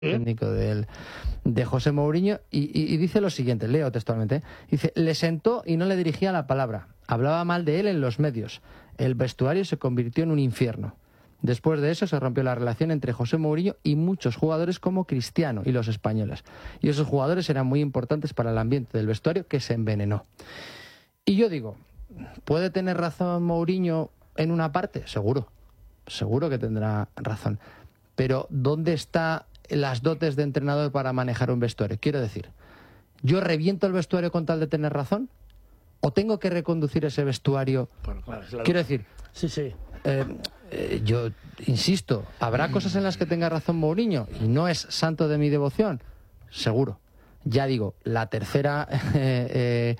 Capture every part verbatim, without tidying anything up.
técnico del, de José Mourinho, y, y, y dice lo siguiente, leo textualmente, ¿eh? Dice, le sentó y no le dirigía la palabra, hablaba mal de él en los medios, el vestuario se convirtió en un infierno. Después de eso se rompió la relación entre José Mourinho y muchos jugadores como Cristiano y los españoles, y esos jugadores eran muy importantes para el ambiente del vestuario que se envenenó. Y yo digo, ¿puede tener razón Mourinho en una parte? Seguro, seguro que tendrá razón, pero ¿dónde está las dotes de entrenador para manejar un vestuario? Quiero decir, ¿yo reviento el vestuario con tal de tener razón? ¿O tengo que reconducir ese vestuario? Bueno, claro, claro. Quiero decir, sí, sí. Eh, eh, yo insisto, ¿habrá cosas en las que tenga razón Mourinho? Y no es santo de mi devoción, seguro. Ya digo, la tercera eh, eh,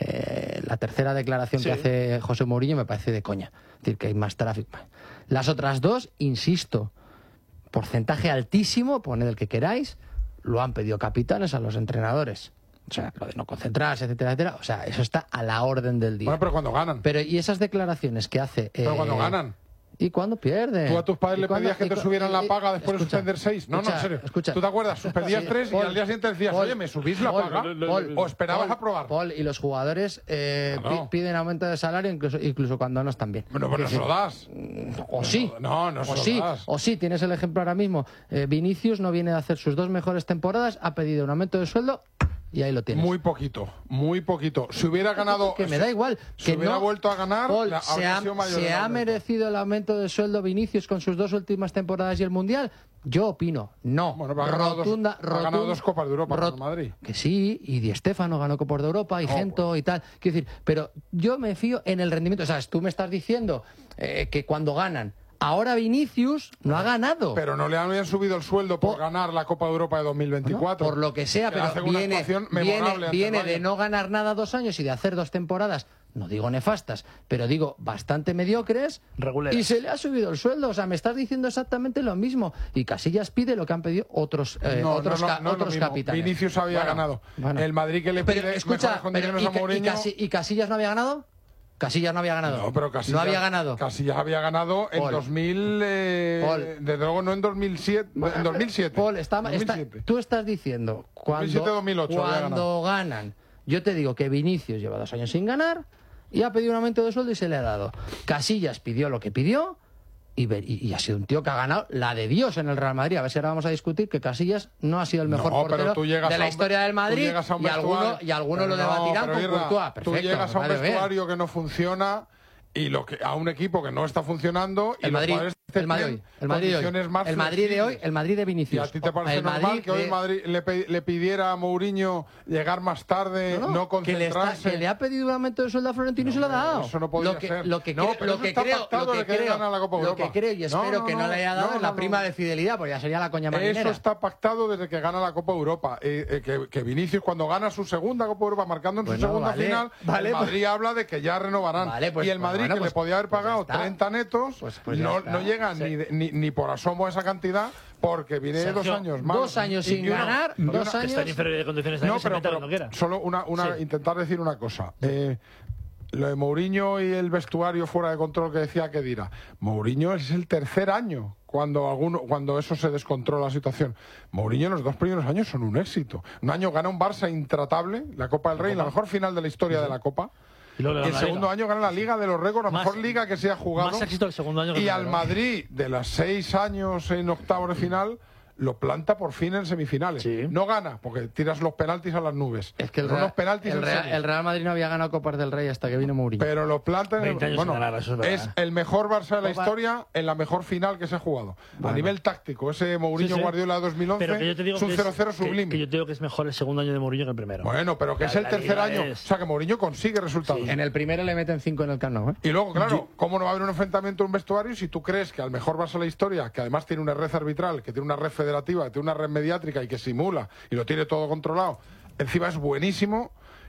eh, la tercera declaración sí. que hace José Mourinho me parece de coña. Es decir, que hay más tráfico. Las otras dos, insisto, porcentaje altísimo, poned el que queráis, lo han pedido capitanes a los entrenadores. O sea, lo de no concentrarse, etcétera, etcétera. O sea, eso está a la orden del día. Bueno, pero cuando ganan. Pero, ¿y esas declaraciones que hace? Pero eh, cuando ganan. ¿Y cuando pierden? ¿Tú a tus padres le pedías que te subieran la paga después escucha, de suspender seis? No, escucha, no, en serio. Escucha. ¿Tú te acuerdas? Suspendías sí, tres Paul, y al día siguiente decías, Paul, oye, ¿me subís la Paul, paga? Paul, ¿O esperabas Paul, aprobar? Paul, y los jugadores eh, claro. piden aumento de salario incluso, incluso cuando no están bien. Bueno, pero no se lo das. O sí. No, no se o lo sí, das. O sí, tienes el ejemplo ahora mismo. Eh, Vinicius no viene a hacer sus dos mejores temporadas, ha pedido un aumento de sueldo. Y ahí lo tienes. Muy poquito, muy poquito. Si hubiera ganado... Que me da igual. Si que hubiera no, vuelto a ganar, Paul, la, se ha, sido mayor se ha merecido el aumento de sueldo Vinicius con sus dos últimas temporadas y el Mundial. Yo opino, no. Bueno, ha ganado, rotunda, dos, rotunda, ha ganado dos Copas de Europa rot, con Madrid. Que sí, y Di Stéfano ganó Copas de Europa, y oh, Gento pues. y tal. Quiero decir, pero yo me fío en el rendimiento. O sea, tú me estás diciendo eh, que cuando ganan... Ahora Vinicius no ha ganado. Pero no le habían subido el sueldo por, por ganar la Copa de Europa de dos mil veinticuatro. No, por lo que sea, pero viene, viene, viene de no ganar nada dos años y de hacer dos temporadas, no digo nefastas, pero digo bastante mediocres. Reguleras. Y se le ha subido el sueldo. O sea, me estás diciendo exactamente lo mismo. Y Casillas pide lo que han pedido otros, eh, no, otros, no, no, ca no otros capitanes. Vinicius había bueno, ganado. Bueno. El Madrid que le pide pero, escucha, pero, y, a Mourinho... y, Casi, ¿Y Casillas no había ganado? Casillas no había ganado. No, pero Casillas no había ganado. Casillas había ganado en Paul. dos mil. Eh, Paul. Desde luego no en dos mil siete. En dos mil siete. Paul, está, dos mil siete. Está, tú estás diciendo cuando, dos mil siete, dos mil ocho cuando ganan. Yo te digo que Vinicius lleva dos años sin ganar y ha pedido un aumento de sueldo y se le ha dado. Casillas pidió lo que pidió. Y, y, y ha sido un tío que ha ganado la de Dios en el Real Madrid. A ver si ahora vamos a discutir que Casillas no ha sido el mejor no, portero de la un, historia del Madrid. Y alguno, y alguno lo debatirán no, con Irra, Courtois. Perfecto, tú llegas a un vale, vestuario bien. que no funciona y lo que a un equipo que no está funcionando y el los Madrid, padres el Madrid hoy, el Madrid hoy, el Madrid de hoy, el Madrid de Vinicius. ¿Y a ti te parece el normal Madrid que hoy de... Madrid le, le pidiera a Mourinho llegar más tarde, no, no, no concentrarse? Que le, está, que le ha pedido un aumento de sueldo a Florentino no, y se lo ha dado. Eso no podía lo que, ser. Lo que, no, cre lo que creo, lo que creo, lo que creo y espero que no le haya dado es la prima de fidelidad, porque ya sería la coña marinera. Eso está pactado desde que gana la Copa Europa. Eh, eh, que, que Vinicius cuando gana su segunda Copa Europa, marcando en su bueno, segunda vale, final, vale, el Madrid pues, habla de que ya renovarán. Vale, pues, y el Madrid, pues, bueno, que pues, le podía haber pagado pues treinta netos, pues, pues no, está, no llega sí. ni, de, ni, ni por asomo a esa cantidad, porque viene Sergio, dos años más. Dos años sin una, ganar, una, dos una, años. Está en inferior de condiciones no, pero, pero quiera. solo una, una sí. intentar decir una cosa. Eh, Lo de Mourinho y el vestuario fuera de control que decía que dirá. Mourinho es el tercer año cuando alguno, cuando eso se descontrola la situación. Mourinho en los dos primeros años son un éxito. Un año gana un Barça intratable, la Copa del Rey, la, la mejor final de la historia sí. de la Copa. Y, y el segundo año gana la Liga de los récords, la más, mejor liga que se ha jugado. Más éxito el segundo año que y al Madrid, de las seis años en octavos de final, lo planta por fin en semifinales. Sí. No gana, porque tiras los penaltis a las nubes. Es que el, Real, penaltis el, Real, el Real Madrid no había ganado Copas del Rey hasta que vino Mourinho. Pero lo planta en el, bueno, ganar, eso es, es el mejor Barça de la Copa... historia en la mejor final que se ha jugado. Bueno. A nivel táctico, ese Mourinho sí, sí. Guardiola de dos mil once es un cero cero sublime. Que, que yo te digo que es mejor el segundo año de Mourinho que el primero. Bueno, pero que la, es el tercer año. Es... O sea, que Mourinho consigue resultados. Sí. En el primero le meten cinco en el Camp Nou, ¿eh? Y luego, claro, ¿cómo no va a haber un enfrentamiento en un vestuario si tú crees que al mejor Barça de la historia, que además tiene una red arbitral, que tiene una red federativa, que tiene una red mediátrica y que simula y lo tiene todo controlado, encima es buenísimo,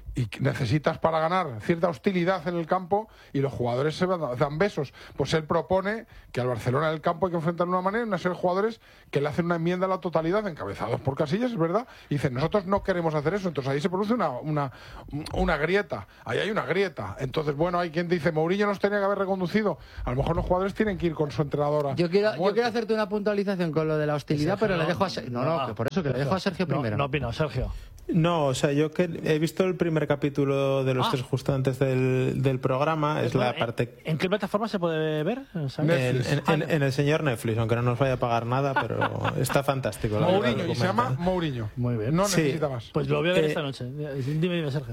y necesitas para ganar cierta hostilidad en el campo y los jugadores se dan besos. Pues él propone que al Barcelona del campo hay que enfrentar de una manera, una serie de jugadores que le hacen una enmienda a la totalidad encabezados por Casillas, es verdad, y dicen, nosotros no queremos hacer eso. Entonces ahí se produce una, una, una grieta, ahí hay una grieta. Entonces, bueno, hay quien dice, Mourinho nos tenía que haber reconducido. A lo mejor los jugadores tienen que ir con su entrenadora. Yo quiero, yo quiero hacerte una puntualización con lo de la hostilidad, Sergio, pero no, le dejo a Sergio. No, no, no, que por eso que le dejo a Sergio no, primero. No opino, Sergio. No, o sea, yo que he visto el primer capítulo de los Ah. tres justo antes del, del programa, es la ¿En- parte... ¿En qué plataforma se puede ver? ¿Sabes? En, en- en- en el señor Netflix, aunque no nos vaya a pagar nada, pero está fantástico. la verdad, Mourinho, el y se llama documental. Mourinho. Muy bien. No Sí. necesita más. Pues lo voy a ver Eh, esta noche. Dime, dime, Sergio.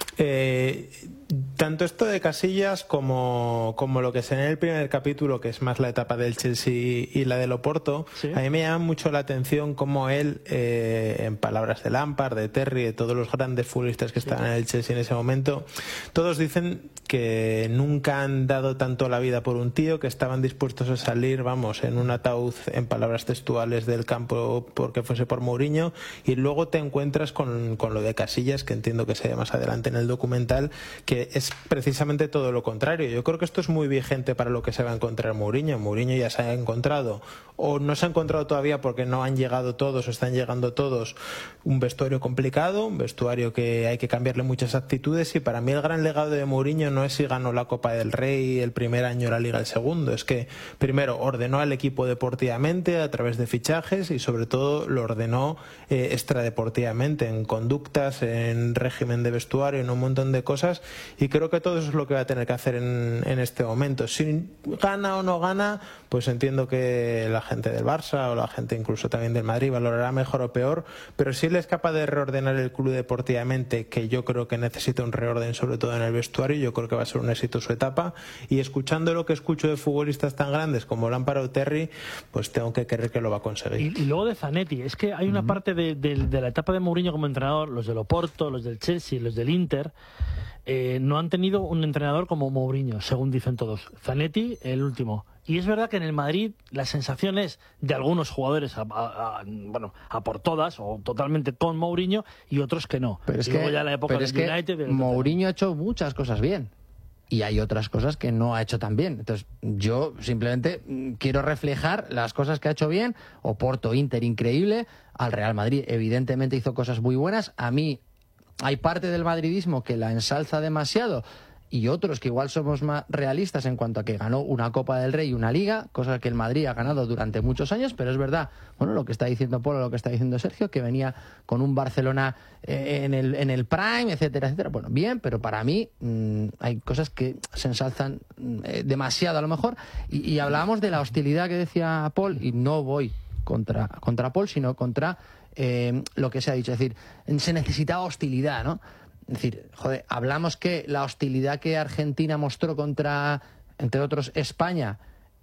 Eh, tanto esto de Casillas como, como lo que se ve en el primer capítulo, que es más la etapa del Chelsea y la del Oporto, Sí. a mí me llama mucho la atención cómo él, eh, en palabras de Lampard, de Terry, de todos los grandes futbolistas que estaban en el Chelsea en ese momento, todos dicen que nunca han dado tanto la vida por un tío, que estaban dispuestos a salir, vamos, en un ataúd, en palabras textuales, del campo porque fuese por Mourinho, y luego te encuentras con, con lo de Casillas, que entiendo que se ve más adelante en el documental, que es precisamente todo lo contrario. Yo creo que esto es muy vigente para lo que se va a encontrar Mourinho. Mourinho ya se ha encontrado, o no se ha encontrado todavía porque no han llegado todos, o están llegando todos, un vestuario complicado, un vestuario que hay que cambiarle muchas actitudes, y para mí el gran legado de Mourinho no es si ganó la Copa del Rey el primer año, la Liga el segundo, es que primero ordenó al equipo deportivamente a través de fichajes, y sobre todo lo ordenó eh, extradeportivamente, en conductas, en régimen de vestuario, en un montón de cosas, y creo que todo eso es lo que va a tener que hacer en, en este momento. Si gana o no gana, pues entiendo que la gente del Barça o la gente incluso también del Madrid valorará mejor o peor, pero si él es capaz de reordenar el club deportivamente, que yo creo que necesita un reorden sobre todo en el vestuario, yo creo que va a ser un éxito su etapa, y escuchando lo que escucho de futbolistas tan grandes como Lampard o Terry, pues tengo que creer que lo va a conseguir. Y, y luego de Zanetti, es que hay una parte de, de- de la etapa de Mourinho como entrenador, los del Oporto, los del Chelsea, los del Inter, eh, no han tenido un entrenador como Mourinho, según dicen todos. Zanetti, el último. Y es verdad que en el Madrid la sensación es de algunos jugadores, a, a- a- bueno, a por todas, o totalmente con Mourinho, y otros que no. Pero es y que, luego ya la época pero del es que United... del- Mourinho ha hecho muchas cosas bien. Y hay otras cosas que no ha hecho tan bien. Entonces, yo simplemente mm, quiero reflejar las cosas que ha hecho bien. Oporto, Inter, increíble. Al Real Madrid, evidentemente, hizo cosas muy buenas. A mí, hay parte del madridismo que la ensalza demasiado, y otros que igual somos más realistas en cuanto a que ganó una Copa del Rey y una Liga, cosa que el Madrid ha ganado durante muchos años, pero es verdad, bueno, lo que está diciendo Polo, lo que está diciendo Sergio, que venía con un Barcelona eh, en el, en el prime, etcétera, etcétera. Bueno, bien, pero para mí mmm, hay cosas que se ensalzan eh, demasiado a lo mejor, y, y hablábamos de la hostilidad que decía Paul, y no voy contra, contra Paul, sino contra eh, lo que se ha dicho, es decir, se necesitaba hostilidad, ¿no? Es decir, joder, hablamos que la hostilidad que Argentina mostró contra, entre otros, España,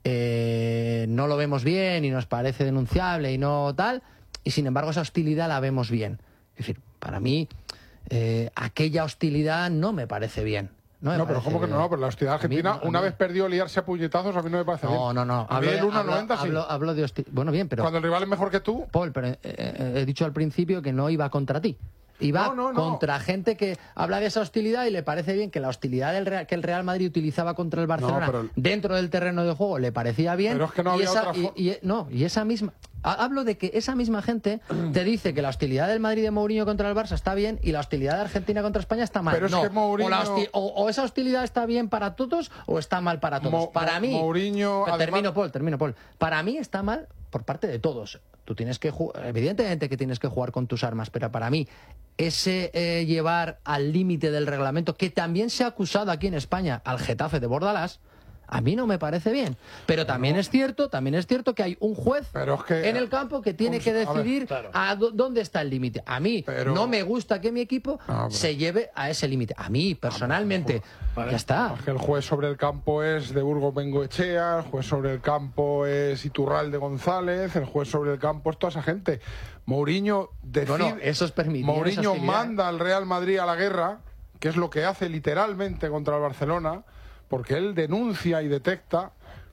eh, no lo vemos bien y nos parece denunciable y no tal, y sin embargo esa hostilidad la vemos bien. Es decir, para mí, eh, aquella hostilidad no me parece bien. No, me No, pero parece ¿cómo que no? No, pero la hostilidad a mí- argentina, a mí- una vez perdió liarse a puñetazos, a mí no me parece bien. No, no, no. A mí Hablo de- el uno hablo- noventa sí. hablo- hablo de hostilidad. Bueno, bien, pero... Cuando el rival es mejor que tú, Paul, pero eh, eh, he dicho al principio que no iba contra ti. Iba No, no, no. contra gente que habla de esa hostilidad y le parece bien que la hostilidad del Real- que el Real Madrid utilizaba contra el Barcelona pero- dentro del terreno de juego le parecía bien. Pero es que no y había esa, otra y- fo- y- no, y esa misma... ha- Hablo de que esa misma gente te dice que la hostilidad del Madrid de Mourinho contra el Barça está bien y la hostilidad de Argentina contra España está mal. Pero es No, que Mourinho- o, la hosti- o- o esa hostilidad está bien para todos o está mal para todos. Mo- para Mo- mí... Mourinho, Pero termino, además- Paul, termino, Paul. Para mí está mal por parte de todos. Tú tienes que jugar, evidentemente que tienes que jugar con tus armas, pero para mí ese eh, llevar al límite del reglamento, que también se ha acusado aquí en España al Getafe de Bordalás, a mí no me parece bien. Pero también es cierto, también es cierto que hay un juez Pero es que- en el campo que tiene Vamos, que a ver, decidir claro. a dó- dónde está el límite. A mí Pero- no me gusta que mi equipo No, pero- se lleve a ese límite. A mí, personalmente. Ya está. es que el juez sobre el campo es de Burgos Bengoechea, el juez sobre el campo es Iturralde González, el juez sobre el campo es toda esa gente. Mourinho decide, Bueno, eso es permitido. Mourinho manda al Real Madrid a la guerra, que es lo que hace literalmente contra el Barcelona, porque él denuncia y detecta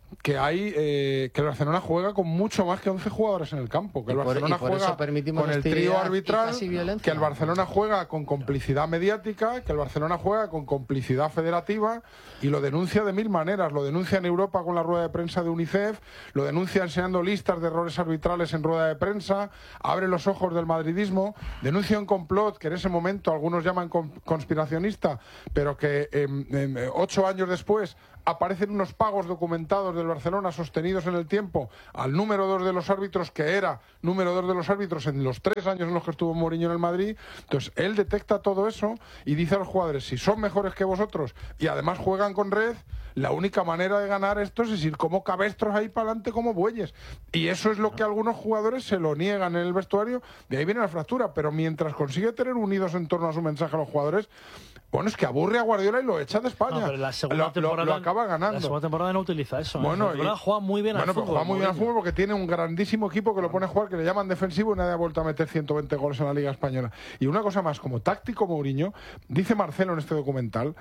que hay eh, que el Barcelona juega con mucho más que once jugadores en el campo, que el Barcelona por, juega con el trío arbitral, que el Barcelona juega con complicidad mediática, que el Barcelona juega con complicidad federativa y lo denuncia de mil maneras. Lo denuncia en Europa con la rueda de prensa de UNICEF, lo denuncia enseñando listas de errores arbitrales en rueda de prensa, abre los ojos del madridismo, denuncia un complot que en ese momento algunos llaman conspiracionista, pero que eh, eh, ocho años después aparecen unos pagos documentados del Barcelona sostenidos en el tiempo al número dos de los árbitros, que era número dos de los árbitros en los tres años en los que estuvo Mourinho en el Madrid. Entonces él detecta todo eso y dice a los jugadores: si son mejores que vosotros y además juegan con red, la única manera de ganar esto es ir como cabestros ahí para adelante como bueyes. Y eso es lo que algunos jugadores se lo niegan en el vestuario, de ahí viene la fractura. Pero mientras consigue tener unidos en torno a su mensaje a los jugadores, bueno, es que aburre a Guardiola y lo echa de España. No, pero la segunda lo, temporada, lo, lo acaba ganando. La segunda temporada no utiliza eso. Bueno, ¿eh? La juega muy bien bueno, al fútbol. Juega muy bien al fútbol porque tiene un grandísimo equipo que lo pone a jugar, que le llaman defensivo, y nadie ha vuelto a meter ciento veinte goles en la Liga Española. Y una cosa más, como táctico Mourinho, dice Marcelo en este documental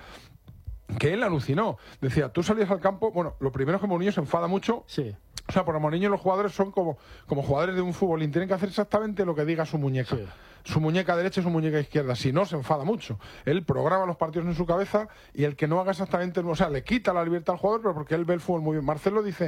que él alucinó. Decía, tú salías al campo, bueno, lo primero es que Mourinho se enfada mucho. Sí. O sea, por Mourinho los jugadores son como, como jugadores de un fútbol y tienen que hacer exactamente lo que diga su muñeca. Sí. Su muñeca derecha y su muñeca izquierda. Si no, se enfada mucho. Él programa los partidos en su cabeza y el que no haga exactamente... O sea, le quita la libertad al jugador, pero porque él ve el fútbol muy bien. Marcelo dice...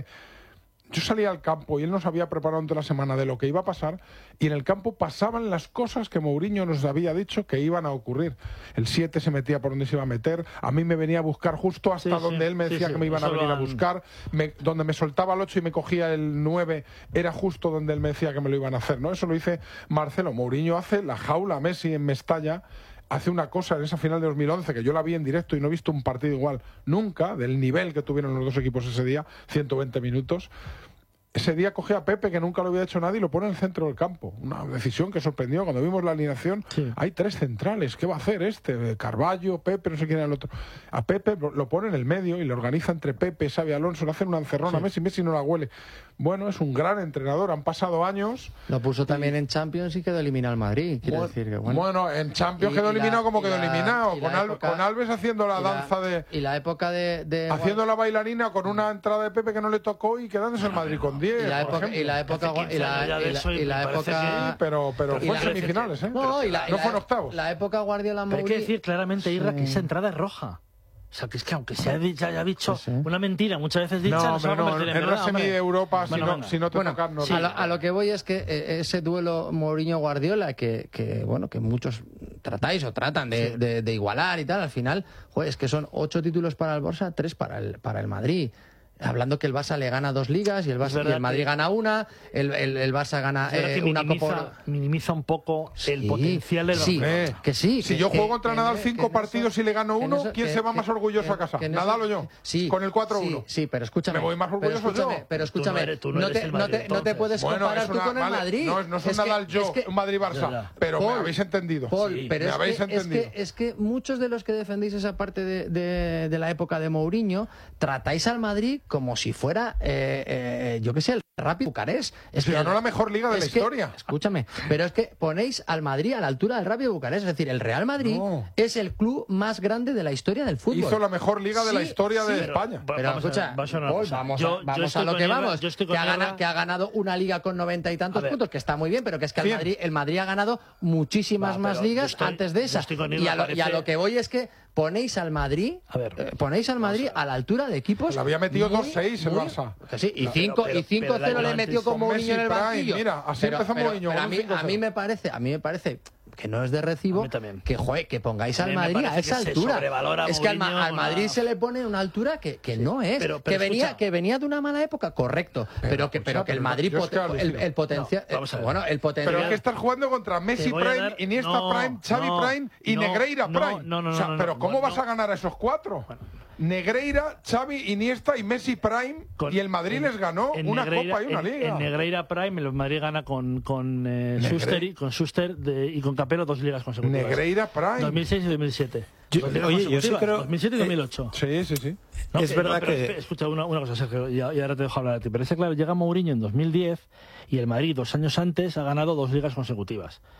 Yo salía al campo y él nos había preparado durante la semana de lo que iba a pasar, y en el campo pasaban las cosas que Mourinho nos había dicho que iban a ocurrir. El siete se metía por donde se iba a meter, a mí me venía a buscar justo hasta sí, donde sí, él me decía sí, que me iban sí, a venir han... a buscar, me, donde me soltaba el ocho y me cogía el nueve, era justo donde él me decía que me lo iban a hacer, ¿no? Eso lo dice Marcelo. Mourinho hace la jaula a Messi en Mestalla, hace una cosa en esa final de dos mil once que yo la vi en directo y no he visto un partido igual nunca, del nivel que tuvieron los dos equipos ese día, ciento veinte minutos. Ese día coge a Pepe, que nunca lo había hecho nadie, y lo pone en el centro del campo. Una decisión que sorprendió cuando vimos la alineación. Sí. Hay tres centrales. ¿Qué va a hacer este? Carballo, Pepe, no sé quién era el otro. A Pepe lo pone en el medio y lo organiza entre Pepe, Xavi Alonso. Le hacen una encerrona a Messi. Messi no la huele. Bueno, es un gran entrenador. Han pasado años. Lo puso también y... en Champions y quedó eliminado al Madrid. Quiero bueno, decir que bueno. Bueno, en Champions y, quedó y eliminado la, como quedó la, eliminado. Con, Al, época, con Alves haciendo la danza la, de. Y la época de. de haciendo bueno, la bailarina con una entrada de Pepe que no le tocó y quedándose el Madrid con diez. Y la época. Y la época. Y la, y la, y la época. Sí, pero, pero fue en semifinales, ¿eh? No, y la, no y fue en octavos. La época Guardiola Pero hay que decir claramente, Irra, sí, que esa entrada es roja. O sea, que es que aunque se haya, haya dicho sí, sí. una mentira muchas veces dicha, no, no se va a convertir en verdad. En la semi de Europa, bueno, si, no, si no te bueno, tocan, no. Sí, a, lo, a lo que voy es que eh, ese duelo Mourinho-Guardiola, que, que, bueno, que muchos tratáis o tratan de, sí. de, de igualar y tal, al final, joder, es que son ocho títulos para el Barça, tres para el, para el Madrid. Hablando que el Barça le gana dos ligas y el, Barça, y el Madrid que... gana una, el, el, el Barça gana eh, que una minimiza, Copa. Minimiza un poco sí, el potencial del sí, Barcelona. Que sí. Si que, yo juego que, contra que, Nadal cinco partidos eso, y le gano uno, eso, ¿quién que, se va que, más orgulloso a casa? ¿Nadal o yo? Sí, con el cuatro uno. Sí, sí, pero escúchame. Me voy más orgulloso pero escúchame, yo. Pero escúchame, tú no, eres, tú no, no, eres te, el Madrid, no, te, no te puedes bueno, comparar una, tú con el vale, Madrid. No, no es un es Nadal que, yo, es que, un Madrid-Barça. Pero Paul, me habéis entendido. Paul, sí, pero me es habéis que, entendido. Es que, es que muchos de los que defendéis esa parte de, de, de la época de Mourinho tratáis al Madrid como si fuera, eh, eh, yo qué sé, el Rapid Bucarest. Es que ganó la mejor liga de la que, historia. Escúchame, pero es que ponéis al Madrid a la altura del Rapid Bucarest. Es decir, el Real Madrid no. es el club más grande de la historia del fútbol. Hizo la mejor liga de sí, la historia sí, de pero, España. Pero, pero vamos escucha, a, vamos, a, vamos, yo, a, vamos yo a lo que Irra, vamos. Que ha, ganado, que ha ganado una liga con noventa y tantos puntos, que está muy bien, pero que es que el Madrid, el Madrid ha ganado muchísimas Va, más ligas estoy, antes de esa. Y a, lo, y a lo que voy es que ponéis al Madrid, a ver, eh, ponéis al Madrid a la altura de equipos. Le había metido dos seis el Barça. Sí, y cinco cero le metió con Mourinho en el banquillo. Mira, así empezó Mourinho. A mí, a mí me parece, a mí me parece que no es de recibo que, joder, que pongáis al Madrid a esa altura. Es que al, al Madrid se le pone una altura que, que sí, no es. Pero, pero que, venía, que venía de una mala época, correcto. Pero, pero que, pero que el Madrid, poten, el, el potencial. No, bueno, el potencial. Pero es que estás jugando contra Messi Prime, dar, Iniesta no, Prime, Xavi no, Prime y no, Negreira no, Prime. No, no, o sea, no, pero no, ¿cómo no, vas a ganar a esos cuatro? Bueno. Negreira, Xavi, Iniesta y Messi Prime con, y el Madrid en, les ganó una Negreira, Copa y una en, Liga. En Negreira Prime el Madrid gana con, con eh, Schuster, con Schuster de, y con Capello dos ligas consecutivas. Negreira Prime. dos mil seis y dos mil siete. Yo, oye, yo sí creo... dos mil siete y dos mil ocho. Eh, sí, sí, sí. No, es que, verdad no, que... Escucha, una, una cosa, Sergio, y, y ahora te dejo hablar a ti. Pero es que, claro, llega Mourinho en dos mil diez y el Madrid dos años antes ha ganado dos ligas consecutivas.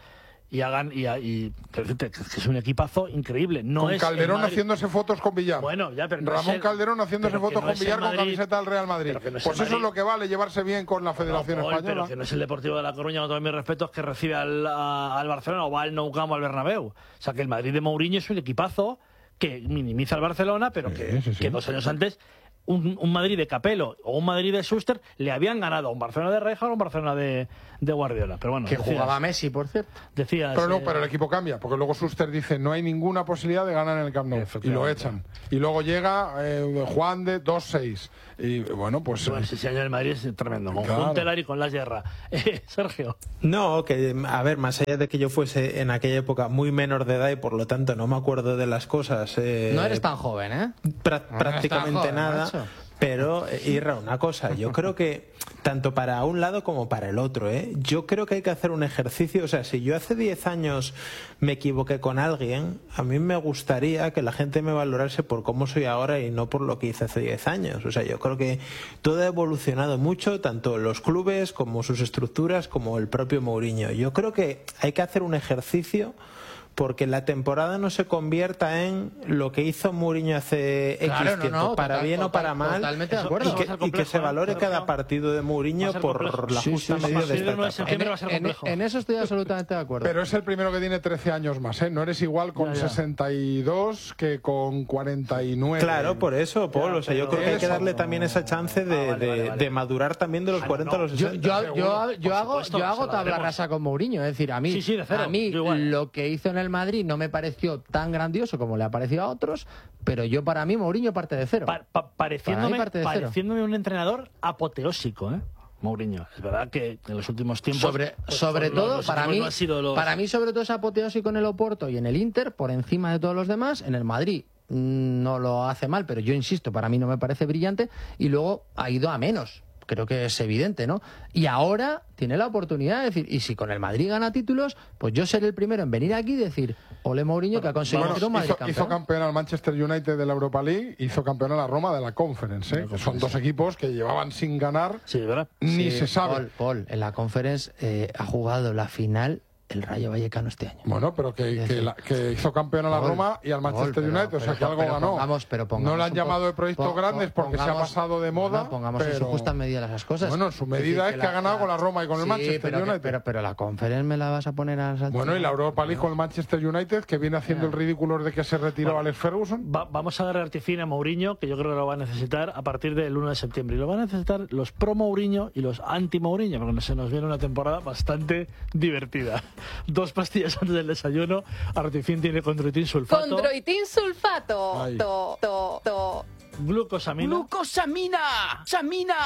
y hagan y, y que es un equipazo increíble. No con es Calderón Madrid... haciéndose fotos con Villar. Bueno, ya, pero no Ramón es el... Calderón haciéndose fotos no con Villar Madrid, con camiseta del Real Madrid. No es pues eso Madrid. es lo que vale, llevarse bien con la Federación no, Paul, Española. Pero que no es el Deportivo de La Coruña, con todos mis respetos, que recibe al, a, al Barcelona o va al Nou Camp o al Bernabéu. O sea, que el Madrid de Mourinho es un equipazo que minimiza al Barcelona, pero sí, que, sí, sí. que dos años antes un, un Madrid de Capello o un Madrid de Schuster le habían ganado a un Barcelona de Rijkaard o un Barcelona de, de Guardiola. Pero bueno, que decías, jugaba Messi, por cierto. Decías, pero no, eh, pero el equipo cambia, porque luego Schuster dice no hay ninguna posibilidad de ganar en el Camp Nou y lo echan. Y luego llega eh, Juan de dos seis. Y bueno, pues. Bueno, ese año en el Madrid es tremendo. Con claro. Juntelar y con Las Guerra. Eh, Sergio. No, que a ver, más allá de que yo fuese en aquella época muy menor de edad y por lo tanto no me acuerdo de las cosas. Eh, no eres tan joven, ¿eh? Pra no prácticamente joven, nada. macho. Pero, Irra, una cosa, yo creo que tanto para un lado como para el otro, ¿eh? Yo creo que hay que hacer un ejercicio, o sea, si yo hace diez años me equivoqué con alguien, a mí me gustaría que la gente me valorase por cómo soy ahora y no por lo que hice hace diez años. O sea, yo creo que todo ha evolucionado mucho, tanto los clubes como sus estructuras, como el propio Mourinho. Yo creo que hay que hacer un ejercicio porque la temporada no se convierta en lo que hizo Mourinho hace X claro, no, tiempo, no, para total, bien total, o para mal, totalmente de Eso- acuerdo. y que, complejo, y que se valore ¿eh? cada partido de Mourinho por complejo. la Sí, justa sí, sí, medida sí. de A partir del esta nueve de etapa. septiembre En, va a ser en- complejo. en eso estoy absolutamente de acuerdo. Pero es el primero que tiene trece años más, ¿eh? No eres igual con Ya, ya. sesenta y dos que con cuarenta y nueve. Claro, por eso, Paul. Ya, O sea, yo pero creo que hay que eso darle no- también esa chance de, Ah, vale, de- vale, vale. de madurar también de los Ah, cuarenta no, a los Yo, sesenta. yo, seguro. yo, yo Por hago, supuesto, yo hago se lo tabla haremos. rasa con Mourinho. Es decir, a mí, Sí, sí, de cero, a mí yo igual. lo que hizo en el Madrid no me pareció tan grandioso como le ha parecido a otros, pero yo para mí Mourinho parte de cero. Pa- pa- pareciéndome, Para mí parte de cero. pareciéndome un entrenador apoteósico, ¿eh? Mourinho. Es verdad que en los últimos tiempos... Sobre, pues, sobre los- todo, los para equipos mí, no han sido los- para mí sobre todo es apoteósico en el Oporto y en el Inter, por encima de todos los demás. En el Madrid mm, no lo hace mal, pero yo insisto, para mí no me parece brillante. Y luego ha ido a menos. Creo que es evidente, ¿no? Y ahora tiene la oportunidad de decir, y si con el Madrid gana títulos, pues yo seré el primero en venir aquí y decir, ole Mourinho que ha conseguido Bueno, ser un Madrid hizo, campeón. hizo campeón al Manchester United de la Europa League, hizo campeón a la Roma de la Conference, ¿eh? Que son dos equipos que llevaban sin ganar, Sí, ¿verdad? ni Sí, se sabe. Paul, Paul, en la Conference eh, ha jugado la final el Rayo Vallecano este año. Bueno, pero que, Es que, decir, la- que hizo campeón a la Paul, Roma y al Manchester Paul, pero- United, o sea pero- que algo pero ganó. pongamos- pero pongamos no le han un llamado po- de proyectos pon- grandes pon- porque se ha pongamos- pasado de moda. bueno, pongamos en pero... su justa medida las cosas. Bueno, su medida es que ha ganado con la Roma y con el Sí, Manchester pero, que- United. pero, pero la Conference me la vas a poner a saltar. Bueno, y la Europa League con el Manchester United, que viene haciendo el ridículo de que se retiró Bueno, Alex Ferguson. Va- vamos a dar artifín a Mourinho, que yo creo que lo va a necesitar a partir del uno de septiembre. Y lo van a necesitar los pro Mourinho y los anti Mourinho, porque se nos viene una temporada bastante divertida. Dos pastillas antes del desayuno. Artifín tiene condroitin sulfato, Condroitin sulfato. Ay. To, to, to. glucosamina, Glucosamina, samina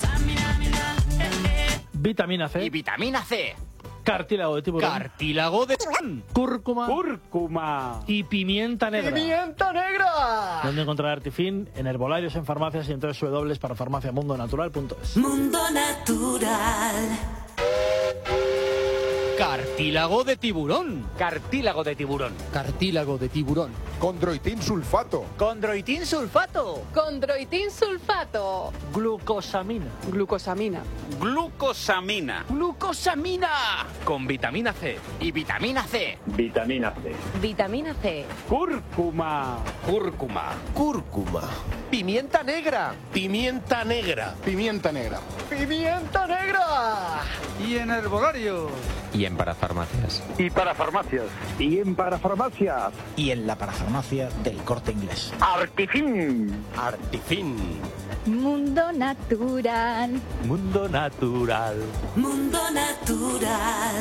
vitamina C, y vitamina C. cartílago de tiburón, Cartílago de cúrcuma, cúrcuma. y pimienta negra. ¡Pimienta negra! ¿Dónde encontrar Artifín? En herbolarios, en farmacias y en doble u doble u doble u para farmacia mundo natural punto es. Mundo Natural. Cartílago de tiburón. Cartílago de tiburón. Cartílago de tiburón. Condroitin sulfato. Condroitin sulfato. Condroitin sulfato. Glucosamina, Glucosamina. Glucosamina. Glucosamina. Con vitamina C. Y vitamina C. Vitamina C. Vitamina C. Cúrcuma. Cúrcuma. Cúrcuma, Pimienta negra. pimienta negra, Pimienta negra. ¡Pimienta negra! Y en herbolario. Y en parafarmacias. Y para farmacias. Y en parafarmacias. Y en la parafarmacia del Corte Inglés. Artifin. Artifin, Mundo natural. mundo natural. Mundo Natural.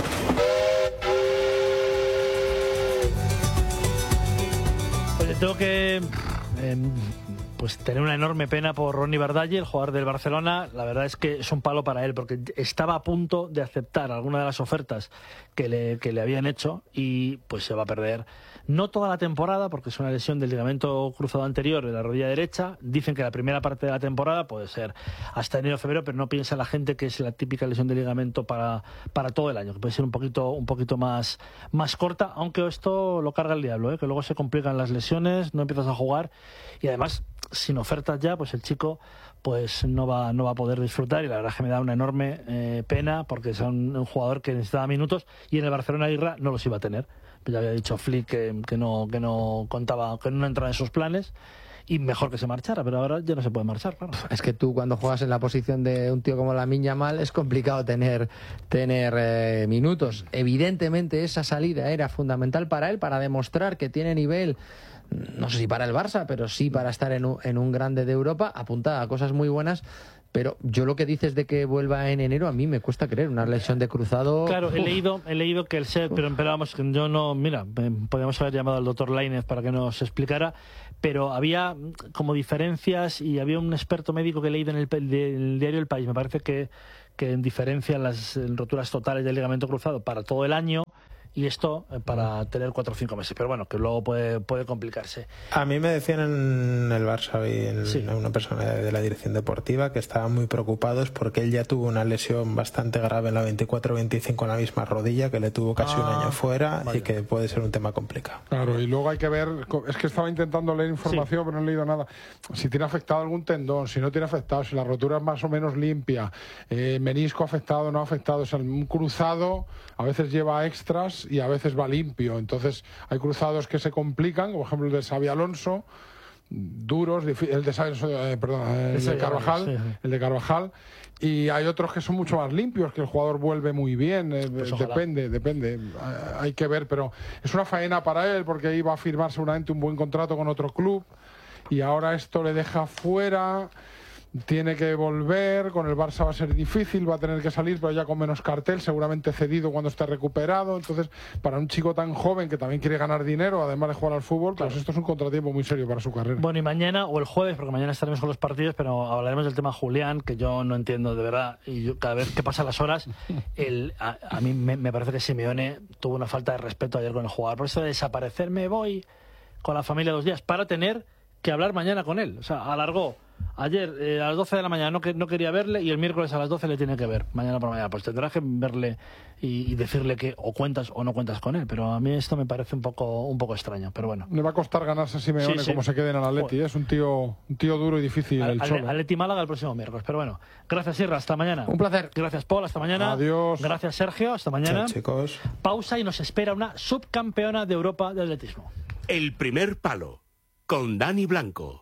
Pues tengo que eh, pues tener una enorme pena por Ronny Bardalle, el jugador del Barcelona. La verdad es que es un palo para él, porque estaba a punto de aceptar alguna de las ofertas que le, que le habían hecho y pues se va a perder. No toda la temporada, porque es una lesión del ligamento cruzado anterior de la rodilla derecha. Dicen que la primera parte de la temporada puede ser hasta enero o febrero, pero no piensa la gente que es la típica lesión de ligamento para, para todo el año, que puede ser un poquito, un poquito más, más corta, aunque esto lo carga el diablo, ¿eh? Que luego se complican las lesiones, no empiezas a jugar y además sin ofertas ya, pues el chico pues no va no va a poder disfrutar, y la verdad es que me da una enorme eh, pena, porque es un, un jugador que necesitaba minutos y en el Barcelona Aguirre no los iba a tener. Ya había dicho Flick que, que no que no contaba, que no entraba en sus planes, y mejor que se marchara, pero ahora ya no se puede marchar, claro. Es que tú cuando juegas en la posición de un tío como Lamine Yamal es complicado tener tener eh, minutos. Evidentemente esa salida era fundamental para él, para demostrar que tiene nivel, no sé si para el Barça, pero sí para estar en un, en un grande de Europa, apuntada a cosas muy buenas. Pero yo lo que dices de que vuelva en enero, a mí me cuesta creer. Una lesión de cruzado... Claro, he uf. leído he leído que el set, pero, pero vamos, que yo no... Mira, podríamos haber llamado al doctor Lainez para que nos explicara, pero había como diferencias, y había un experto médico que he leído en el, en el diario El País, me parece que, que en diferencia las roturas totales del ligamento cruzado para todo el año, y esto eh, para tener cuatro o cinco meses, pero bueno, que luego puede puede complicarse. A mí me decían en el Barça hoy, en, sí. una persona de la dirección deportiva, que estaban muy preocupados porque él ya tuvo una lesión bastante grave en la veinticuatro veinticinco en la misma rodilla, que le tuvo casi ah, un año fuera, vaya. Y que puede ser un tema complicado. Claro, y luego hay que ver, es que estaba intentando leer información, sí. pero no he leído nada. Si tiene afectado algún tendón, si no tiene afectado, si la rotura es más o menos limpia, eh, menisco afectado, no afectado, o sea, un cruzado a veces lleva extras y a veces va limpio. Entonces hay cruzados que se complican, como por ejemplo el de Xabi Alonso, duros, el de Xabi, eh, perdón, el de Carvajal, sí, sí. el de Carvajal, y hay otros que son mucho más limpios, que el jugador vuelve muy bien, eh, pues depende, depende, hay que ver, pero es una faena para él porque iba a firmar seguramente un buen contrato con otro club y ahora esto le deja fuera. Tiene que volver, con el Barça va a ser difícil, va a tener que salir, pero ya con menos cartel, seguramente cedido cuando esté recuperado. Entonces, para un chico tan joven que también quiere ganar dinero, además de jugar al fútbol, claro. pues esto es un contratiempo muy serio para su carrera. Bueno, y mañana o el jueves, porque mañana estaremos con los partidos, pero hablaremos del tema Julián, que yo no entiendo de verdad, y yo, cada vez que pasan las horas, el, a, a mí me, me parece que Simeone tuvo una falta de respeto ayer con el jugador. Por eso de desaparecer, me voy con la familia dos días, para tener que hablar mañana con él. O sea, alargó. Ayer eh, a las doce de la mañana no, que, no quería verle, y el miércoles a las doce le tiene que ver, mañana por mañana. Pues tendrás que verle y, y decirle que o cuentas o no cuentas con él. Pero a mí esto me parece un poco un poco extraño, pero bueno. Le va a costar ganarse a Simeone sí, sí. como se quede en el Atleti. Es un tío un tío duro y difícil. Al, el Cholo. Atleti Málaga el próximo miércoles. Pero bueno, gracias Sierra, hasta mañana. Un placer. Gracias Paul, hasta mañana. Adiós. Gracias Sergio, hasta mañana. Chao, chicos. Pausa y nos espera una subcampeona de Europa de atletismo. El primer palo, con Dani Blanco.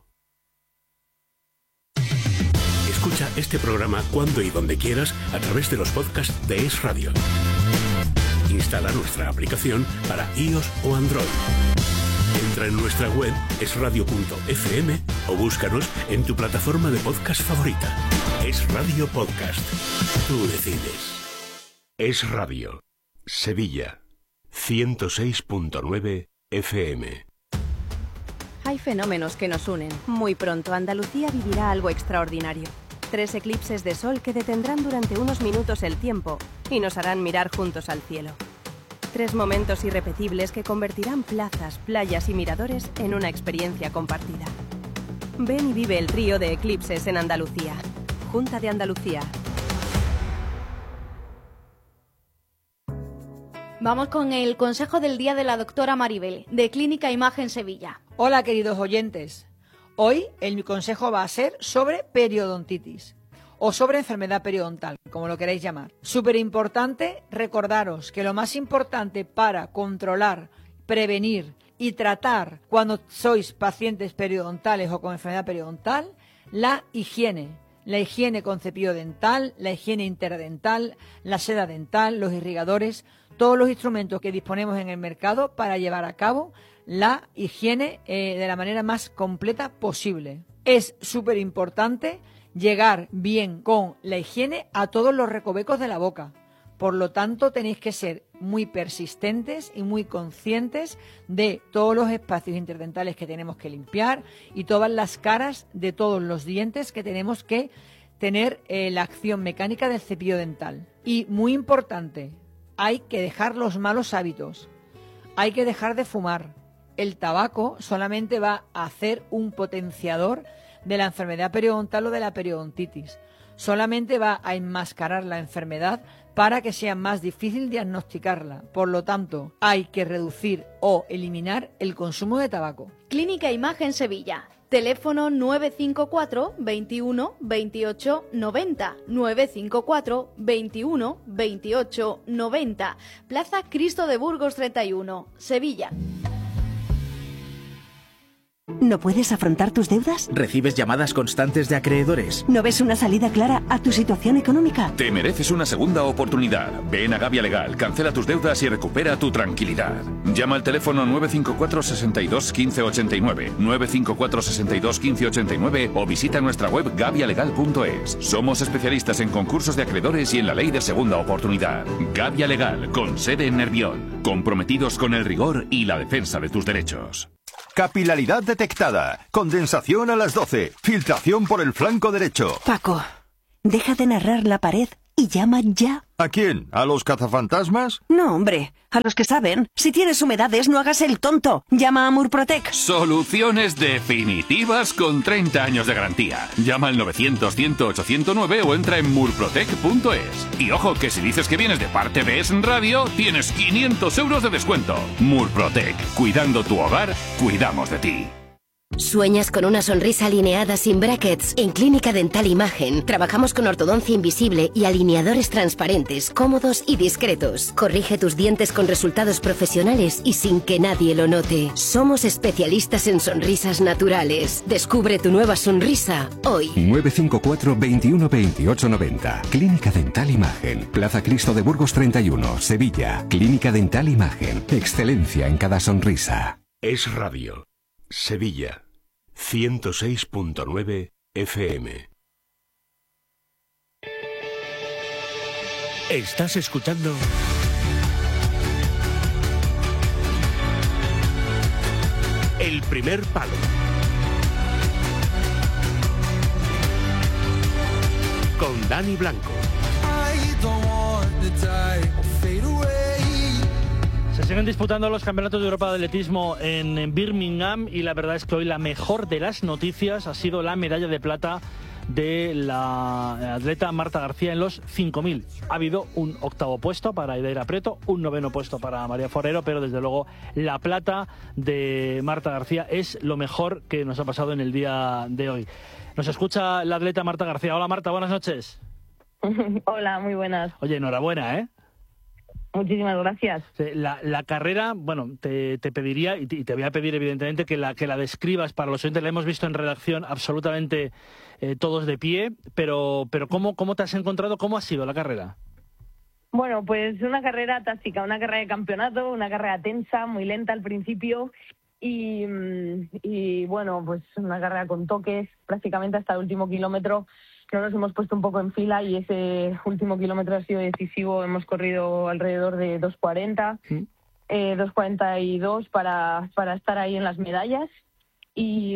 Escucha este programa cuando y donde quieras a través de los podcasts de Es Radio. Instala nuestra aplicación para iOS o Android. Entra en nuestra web es radio punto efe eme o búscanos en tu plataforma de podcast favorita. Es Radio Podcast. Tú decides. Es Radio. Sevilla. ciento seis punto nueve efe eme. Hay fenómenos que nos unen. Muy pronto Andalucía vivirá algo extraordinario. Tres eclipses de sol que detendrán durante unos minutos el tiempo y nos harán mirar juntos al cielo. Tres momentos irrepetibles que convertirán plazas, playas y miradores en una experiencia compartida. Ven y vive el trío de eclipses en Andalucía. Junta de Andalucía. Vamos con el consejo del día de la doctora Maribel, de Clínica Imagen Sevilla. Hola, queridos oyentes. Hoy el consejo va a ser sobre periodontitis o sobre enfermedad periodontal, como lo queráis llamar. Súper importante recordaros que lo más importante para controlar, prevenir y tratar cuando sois pacientes periodontales o con enfermedad periodontal, la higiene. La higiene con cepillo dental, la higiene interdental, la seda dental, los irrigadores, todos los instrumentos que disponemos en el mercado para llevar a cabo la higiene eh, de la manera más completa posible. Es súper importante llegar bien con la higiene a todos los recovecos de la boca. Por lo tanto, tenéis que ser muy persistentes y muy conscientes de todos los espacios interdentales que tenemos que limpiar y todas las caras de todos los dientes que tenemos que tener eh, la acción mecánica del cepillo dental. Y muy importante, hay que dejar los malos hábitos. Hay que dejar de fumar. El tabaco solamente va a hacer un potenciador de la enfermedad periodontal o de la periodontitis. Solamente va a enmascarar la enfermedad para que sea más difícil diagnosticarla. Por lo tanto, hay que reducir o eliminar el consumo de tabaco. Clínica Imagen Sevilla. Teléfono nueve cinco cuatro, veintiuno, veintiocho, noventa. nueve cinco cuatro, veintiuno, veintiocho, noventa. Plaza Cristo de Burgos treinta y uno, Sevilla. ¿No puedes afrontar tus deudas? ¿Recibes llamadas constantes de acreedores? ¿No ves una salida clara a tu situación económica? Te mereces una segunda oportunidad. Ven a Gavia Legal, cancela tus deudas y recupera tu tranquilidad. Llama al teléfono nueve cinco cuatro, sesenta y dos, quince ochenta y nueve, nueve cinco cuatro, sesenta y dos, quince ochenta y nueve o visita nuestra web gavia legal punto es. Somos especialistas en concursos de acreedores y en la ley de segunda oportunidad. Gavia Legal, con sede en Nervión. Comprometidos con el rigor y la defensa de tus derechos. Capilaridad detectada. Condensación a las doce. Filtración por el flanco derecho. Paco, deja de narrar la pared y llama ya. ¿A quién? ¿A los cazafantasmas? No, hombre, a los que saben. Si tienes humedades, no hagas el tonto. Llama a Murprotec. Soluciones definitivas con treinta años de garantía. Llama al novecientos, cien, ocho cero nueve o entra en murprotec punto es. Y ojo, que si dices que vienes de parte de Es Radio, tienes quinientos euros de descuento. Murprotec. Cuidando tu hogar, cuidamos de ti. ¿Sueñas con una sonrisa alineada sin brackets? En Clínica Dental Imagen trabajamos con ortodoncia invisible y alineadores transparentes, cómodos y discretos. Corrige tus dientes con resultados profesionales y sin que nadie lo note. Somos especialistas en sonrisas naturales. Descubre tu nueva sonrisa hoy. nueve cinco cuatro, veintiuno, veintiocho, noventa. Clínica Dental Imagen. Plaza Cristo de Burgos treinta y uno, Sevilla. Clínica Dental Imagen. Excelencia en cada sonrisa. Es Radio. Sevilla, ciento seis punto nueve F M. Estás escuchando El Primer Palo con Dani Blanco. Se siguen disputando los campeonatos de Europa de atletismo en Birmingham y la verdad es que hoy la mejor de las noticias ha sido la medalla de plata de la atleta Marta García en los cinco mil. Ha habido un octavo puesto para Idaira Preto, un noveno puesto para María Forero, pero desde luego la plata de Marta García es lo mejor que nos ha pasado en el día de hoy. Nos escucha la atleta Marta García. Hola Marta, buenas noches. Hola, muy buenas. Oye, enhorabuena, ¿eh? Muchísimas gracias. La, la carrera, bueno, te, te pediría, y te, y te voy a pedir evidentemente que la, que la describas para los oyentes. La hemos visto en redacción absolutamente eh, todos de pie, pero, pero ¿cómo, ¿cómo te has encontrado? ¿Cómo ha sido la carrera? Bueno, pues una carrera táctica, una carrera de campeonato, una carrera tensa, muy lenta al principio y, y bueno, pues una carrera con toques prácticamente hasta el último kilómetro. Que nos hemos puesto un poco en fila y ese último kilómetro ha sido decisivo. Hemos corrido alrededor de dos cuarenta, ¿sí? eh, dos cuarenta y dos para, para estar ahí en las medallas y,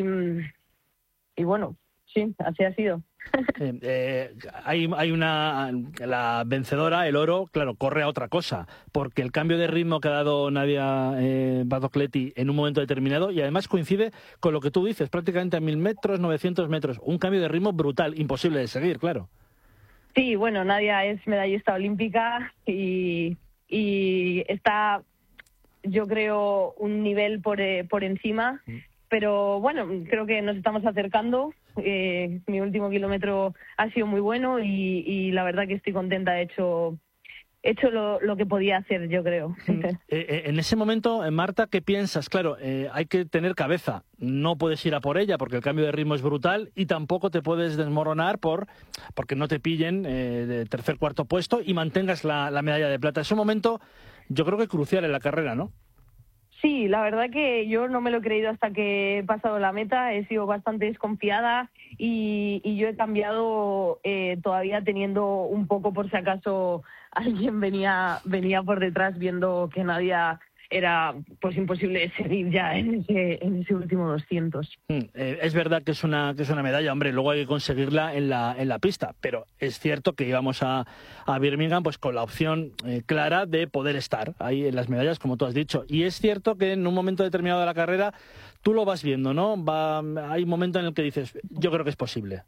y bueno, sí, así ha sido. Eh, eh, hay, hay una la vencedora, el oro, claro, corre a otra cosa, porque el cambio de ritmo que ha dado Nadia eh, Badocletti en un momento determinado, y además coincide con lo que tú dices, prácticamente a mil metros, novecientos metros, un cambio de ritmo brutal, imposible de seguir, claro. Sí, bueno, Nadia es medallista olímpica y, y está, yo creo, un nivel por, eh, por encima. Mm. Pero bueno, creo que nos estamos acercando. Eh, mi último kilómetro ha sido muy bueno y, y la verdad que estoy contenta. He hecho, he hecho lo, lo que podía hacer, yo creo. Eh, eh, en ese momento, Marta, ¿qué piensas? Claro, eh, hay que tener cabeza. No puedes ir a por ella porque el cambio de ritmo es brutal y tampoco te puedes desmoronar por porque no te pillen eh, de tercer, cuarto puesto y mantengas la, la medalla de plata. Es un momento, yo creo que crucial en la carrera, ¿no? Sí, la verdad que yo no me lo he creído hasta que he pasado la meta, he sido bastante desconfiada y, y yo he cambiado eh, todavía teniendo un poco por si acaso alguien venía venía por detrás viendo que Nadia era pues imposible de seguir ya en ese, en ese último doscientos. Mm, eh, es verdad que es una que es una medalla, hombre, luego hay que conseguirla en la en la pista, pero es cierto que íbamos a, a Birmingham pues con la opción eh, clara de poder estar ahí en las medallas, como tú has dicho, y es cierto que en un momento determinado de la carrera tú lo vas viendo, ¿no? Va, hay un momento en el que dices, yo creo que es posible.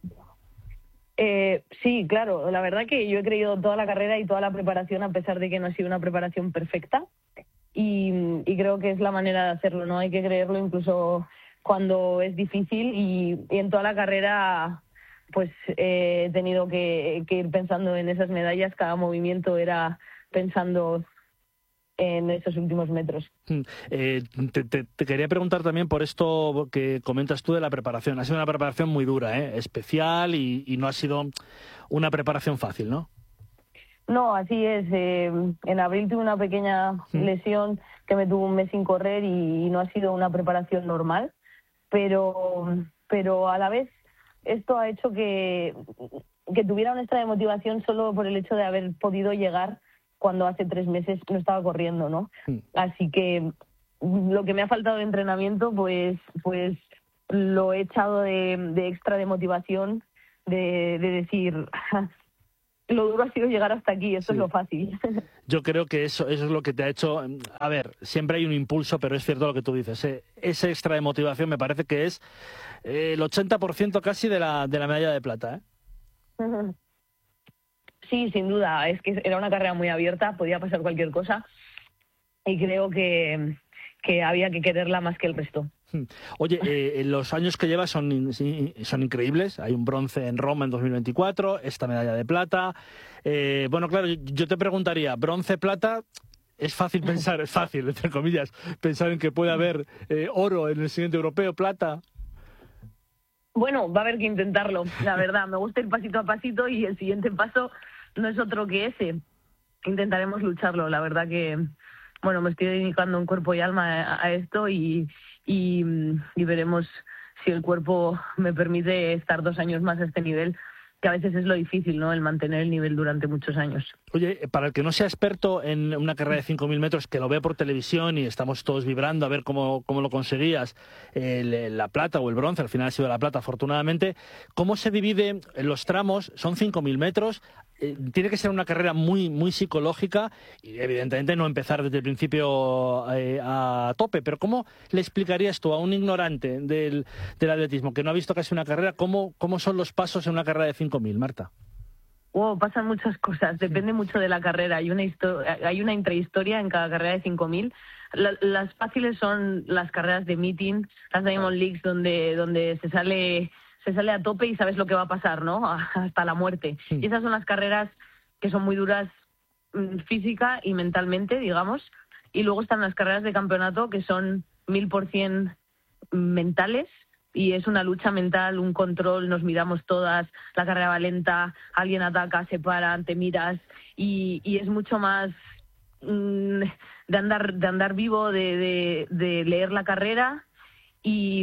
Eh, sí, claro, la verdad que yo he creído toda la carrera y toda la preparación, a pesar de que no ha sido una preparación perfecta. Y, y creo que es la manera de hacerlo, ¿no? Hay que creerlo incluso cuando es difícil y, y en toda la carrera pues eh, he tenido que, que ir pensando en esas medallas. Cada movimiento era pensando en esos últimos metros. Eh, te, te, te quería preguntar también por esto que comentas tú de la preparación. Ha sido una preparación muy dura, ¿eh? Especial y, y no ha sido una preparación fácil, ¿no? No, así es. Eh, en abril tuve una pequeña lesión que me tuvo un mes sin correr y, y no ha sido una preparación normal, pero, pero a la vez esto ha hecho que, que tuviera un extra de motivación solo por el hecho de haber podido llegar cuando hace tres meses no estaba corriendo, ¿no? Sí. Así que lo que me ha faltado de entrenamiento, pues, pues lo he echado de, de extra de motivación, de, de decir, lo duro ha sido llegar hasta aquí, esto sí. es lo fácil. Yo creo que eso, eso es lo que te ha hecho... A ver, siempre hay un impulso, pero es cierto lo que tú dices. Eh, ese extra de motivación me parece que es eh, el ochenta por ciento casi de la, de la medalla de plata, ¿eh? Uh-huh. Sí, sin duda. Es que era una carrera muy abierta, podía pasar cualquier cosa y creo que, que había que quererla más que el resto. Oye, eh, los años que llevas son, son increíbles. Hay un bronce en Roma en dos mil veinticuatro, esta medalla de plata. Eh, bueno, claro, yo te preguntaría, bronce, plata... Es fácil pensar, es fácil, entre comillas, pensar en que puede haber eh, oro en el siguiente europeo, plata... Bueno, va a haber que intentarlo, la verdad. Me gusta ir pasito a pasito y el siguiente paso no es otro que ese. Intentaremos lucharlo. La verdad que, bueno, me estoy dedicando en cuerpo y alma a, a esto y, y, y veremos si el cuerpo me permite estar dos años más a este nivel, que a veces es lo difícil, ¿no?, el mantener el nivel durante muchos años. Oye, para el que no sea experto en una carrera de cinco mil metros, que lo ve por televisión y estamos todos vibrando a ver cómo, cómo lo conseguías, el, la plata o el bronce, al final ha sido la plata, afortunadamente, ¿cómo se divide en los tramos? Son cinco mil metros, eh, tiene que ser una carrera muy, muy psicológica y evidentemente no empezar desde el principio eh, a tope, pero ¿cómo le explicarías tú a un ignorante del, del atletismo que no ha visto casi una carrera, cómo, cómo son los pasos en una carrera de cinco mil, Marta? Wow, pasan muchas cosas, depende mucho de la carrera. Hay una hay una intrahistoria en cada carrera de cinco mil. La, las fáciles son las carreras de meeting, las Diamond Leagues, donde donde se sale se sale a tope y sabes lo que va a pasar, ¿no? Hasta la muerte. Sí. Y esas son las carreras que son muy duras física y mentalmente, digamos. Y luego están las carreras de campeonato que son mil por cien mentales. Y es una lucha mental, un control, nos miramos todas, la carrera va lenta, alguien ataca, se para, te miras y, y es mucho más mmm, de andar de andar vivo, de, de, de leer la carrera y,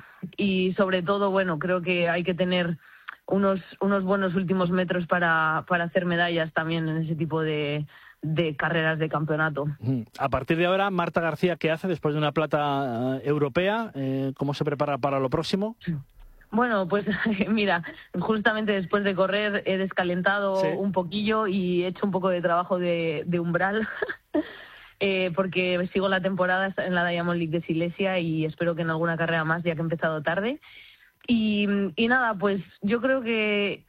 y sobre todo, bueno, creo que hay que tener unos unos buenos últimos metros para, para hacer medallas también en ese tipo de... de carreras de campeonato. A partir de ahora, Marta García, ¿qué hace después de una plata uh, europea? Eh, ¿Cómo se prepara para lo próximo? Bueno, pues mira, justamente después de correr he descalentado sí. un poquillo y he hecho un poco de trabajo de, de umbral eh, porque sigo la temporada en la Diamond League de Silesia y espero que en alguna carrera más, ya que he empezado tarde. Y, y nada, pues yo creo que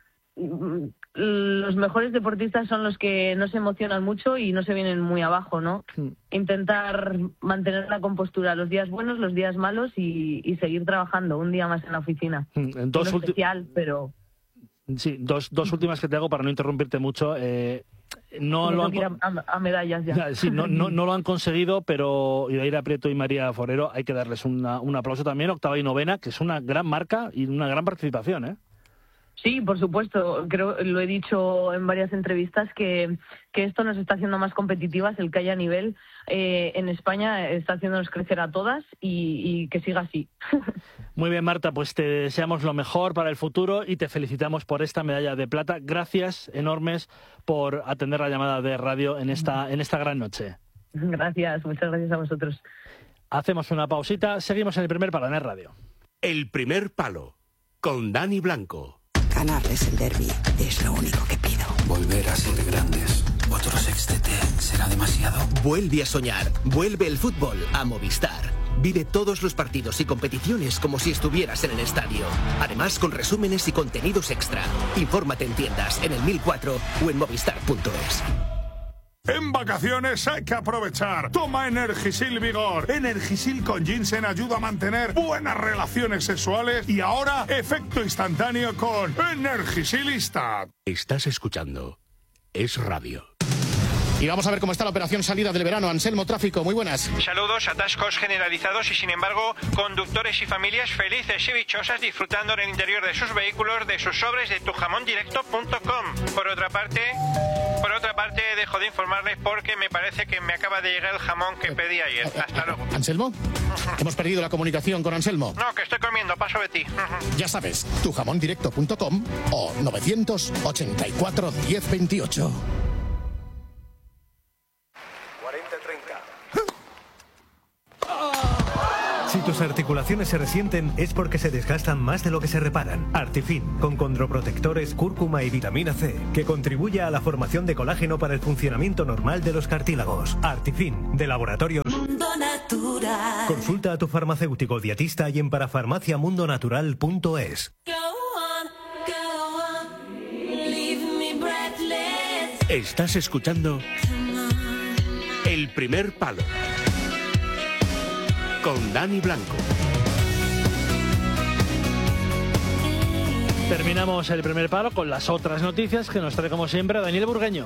los mejores deportistas son los que no se emocionan mucho y no se vienen muy abajo, ¿no? Sí. Intentar mantener la compostura los días buenos, los días malos y, y seguir trabajando un día más en la oficina. En dos no especial, pero... Sí, dos, dos últimas que te hago para no interrumpirte mucho. Eh, no Me lo han... ir a, a medallas ya. Sí, no, no, no lo han conseguido, pero Idaira Prieto y María Forero hay que darles una, un aplauso también, octava y novena, que es una gran marca y una gran participación, ¿eh? Sí, por supuesto. Creo, lo he dicho en varias entrevistas, que, que esto nos está haciendo más competitivas, el que haya nivel eh, en España está haciéndonos crecer a todas y, y que siga así. Muy bien, Marta, pues te deseamos lo mejor para el futuro y te felicitamos por esta medalla de plata. Gracias enormes por atender la llamada de radio en esta, en esta gran noche. Gracias, muchas gracias a vosotros. Hacemos una pausita, seguimos en el primer palo en el radio. El primer palo, con Dani Blanco. Ganarles el derbi es lo único que pido. Volver a ser grandes. Otro sextete será demasiado. Vuelve a soñar. Vuelve el fútbol a Movistar. Vive todos los partidos y competiciones como si estuvieras en el estadio. Además, con resúmenes y contenidos extra. Infórmate en tiendas, en el mil cuatro o en movistar punto es. En vacaciones hay que aprovechar. Toma Energisil Vigor. Energisil con ginseng ayuda a mantener buenas relaciones sexuales y ahora efecto instantáneo con Energisilista. Estás escuchando Es Radio. Y vamos a ver cómo está la operación salida del verano. Anselmo Tráfico, muy buenas. Saludos, atascos generalizados y sin embargo conductores y familias felices y dichosas disfrutando en el interior de sus vehículos de sus sobres de tu jamón directo punto com. Por otra parte, por otra parte dejo de informarles porque me parece que me acaba de llegar el jamón que pedí ayer. Hasta luego. ¿Anselmo? Hemos perdido la comunicación con Anselmo. No, que estoy comiendo, paso de ti. Ya sabes, tu jamón directo punto com o novecientos ochenta y cuatro diez veintiocho. Si tus articulaciones se resienten es porque se desgastan más de lo que se reparan. Artifin, con condroprotectores, cúrcuma y vitamina C, que contribuye a la formación de colágeno para el funcionamiento normal de los cartílagos. Artifin, de Laboratorios Mundo Natural. Consulta a tu farmacéutico dietista y en parafarmacia mundo natural punto es. Estás escuchando El Primer Palo con Dani Blanco. Terminamos el primer palo con las otras noticias que nos trae como siempre Daniel Burgueño.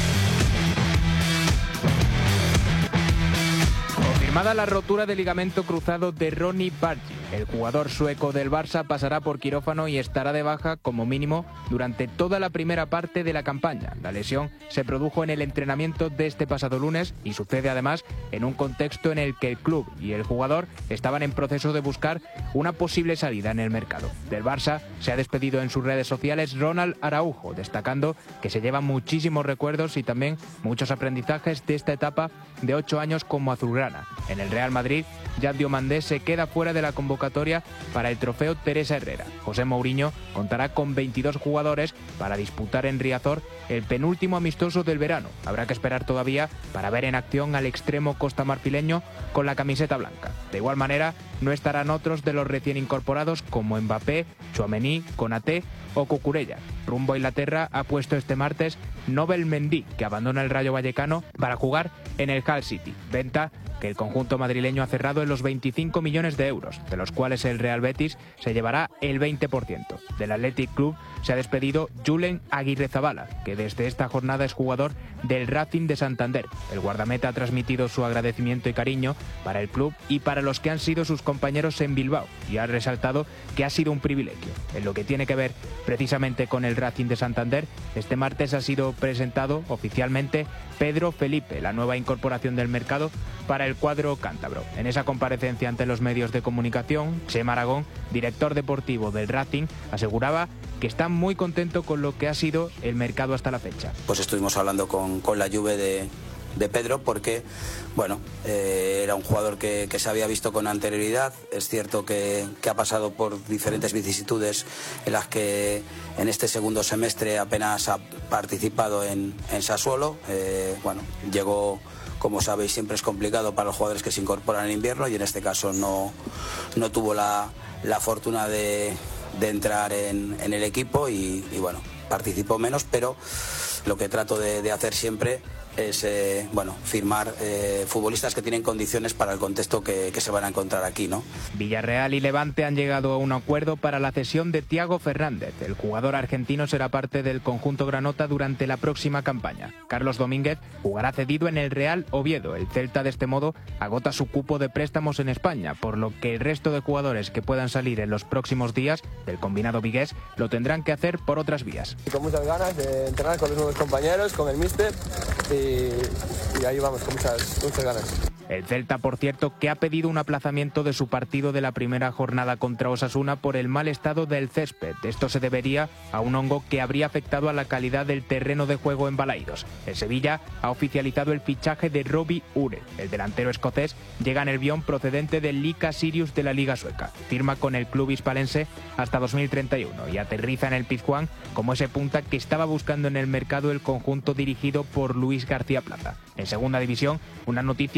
Confirmada la rotura del ligamento cruzado de Ronny Bargi. El jugador sueco del Barça pasará por quirófano y estará de baja como mínimo durante toda la primera parte de la campaña. La lesión se produjo en el entrenamiento de este pasado lunes y sucede además en un contexto en el que el club y el jugador estaban en proceso de buscar una posible salida en el mercado. Del Barça se ha despedido en sus redes sociales Ronald Araujo, destacando que se llevan muchísimos recuerdos y también muchos aprendizajes de esta etapa de ocho años como azulgrana. En el Real Madrid, Yad Diomandé se queda fuera de la convocatoria para el trofeo Teresa Herrera. José Mourinho contará con veintidós jugadores para disputar en Riazor el penúltimo amistoso del verano. Habrá que esperar todavía para ver en acción al extremo costamarfileño con la camiseta blanca. De igual manera, no estarán otros de los recién incorporados como Mbappé, Tchouaméni, Konaté o Cucurella. Rumbo a Inglaterra ha puesto este martes Nobel Mendy, que abandona el Rayo Vallecano para jugar en el Hull City. Venta que el conjunto madrileño ha cerrado en los veinticinco millones de euros, de los cuales el Real Betis se llevará el veinte por ciento. Del Athletic Club se ha despedido Julen Aguirrezabala, que desde esta jornada es jugador del Racing de Santander. El guardameta ha transmitido su agradecimiento y cariño para el club y para los que han sido sus compañeros en Bilbao y ha resaltado que ha sido un privilegio. En lo que tiene que ver precisamente con el Racing de Santander, este martes ha sido presentado oficialmente Pedro Felipe, la nueva incorporación del mercado para el cuadro cántabro. En esa comparecencia ante los medios de comunicación, Chema Aragón, director deportivo del Racing, aseguraba que está muy contento con lo que ha sido el mercado hasta la fecha. Pues estuvimos hablando con, con la Juve de, de Pedro porque, bueno, eh, era un jugador que, que se había visto con anterioridad. Es cierto que, que ha pasado por diferentes vicisitudes en las que en este segundo semestre apenas ha participado en, en Sassuolo. Eh, bueno, llegó... Como sabéis, siempre es complicado para los jugadores que se incorporan en invierno y en este caso no, no tuvo la, la fortuna de, de entrar en, en el equipo y, y bueno, participó menos, pero lo que trato de, de hacer siempre es eh, bueno, firmar eh, futbolistas que tienen condiciones para el contexto que, que se van a encontrar aquí, ¿no? Villarreal y Levante han llegado a un acuerdo para la cesión de Thiago Fernández. El jugador argentino será parte del conjunto granota durante la próxima campaña. Carlos Domínguez jugará cedido en el Real Oviedo. El Celta de este modo agota su cupo de préstamos en España, por lo que el resto de jugadores que puedan salir en los próximos días del combinado vigués lo tendrán que hacer por otras vías. Con muchas ganas de entrenar con los nuevos compañeros, con el míster y Y, y ahí vamos, con muchas, muchas ganas. El Celta, por cierto, que ha pedido un aplazamiento de su partido de la primera jornada contra Osasuna por el mal estado del césped. Esto se debería a un hongo que habría afectado a la calidad del terreno de juego en Balaidos. El Sevilla ha oficializado el fichaje de Robbie Ure. El delantero escocés llega en el Bion procedente del Lika Sirius de la Liga Sueca. Firma con el club hispalense hasta dos mil treinta y uno y aterriza en el Pizjuán como ese punta que estaba buscando en el mercado el conjunto dirigido por Luis García Plaza. En segunda división, una noticia más que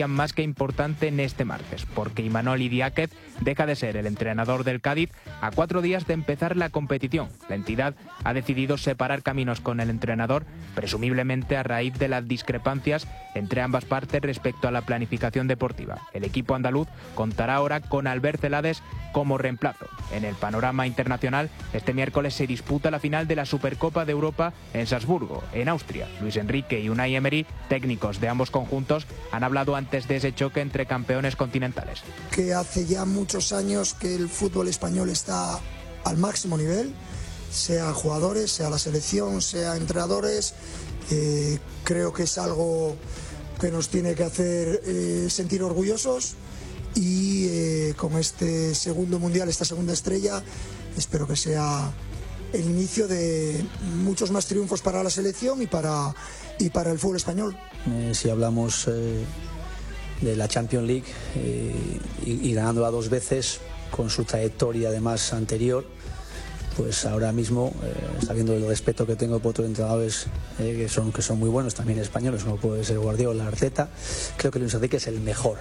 importante en este martes, porque Imanol Idiáquez deja de ser el entrenador del Cádiz a cuatro días de empezar la competición. La entidad ha decidido separar caminos con el entrenador, presumiblemente a raíz de las discrepancias entre ambas partes respecto a la planificación deportiva. El equipo andaluz contará ahora con Albert Celades como reemplazo. En el panorama internacional, este miércoles se disputa la final de la Supercopa de Europa en Salzburgo, en Austria. Luis Enrique y Unai Emery, técnicos de ambos conjuntos, han hablado antes de ese choque entre campeones continentales. Que hace ya muchos años que el fútbol español está al máximo nivel, sea jugadores, sea la selección, sea entrenadores. Eh, creo que es algo que nos tiene que hacer eh, sentir orgullosos y eh, con este segundo mundial, esta segunda estrella, espero que sea el inicio de muchos más triunfos para la selección y para, y para el fútbol español. Eh, si hablamos eh, de la Champions League eh, y, y ganándola dos veces con su trayectoria además anterior, pues ahora mismo, eh, sabiendo el respeto que tengo por otros entrenadores eh, que, son, que son muy buenos, también españoles, como puede ser Guardiola, Arteta, creo que Luis Enrique es el mejor.